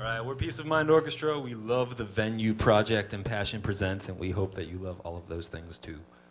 right, we're Peace of Mind Orchestra. We love the Venue Project and Passion Presents, and we hope that you love all of those things too.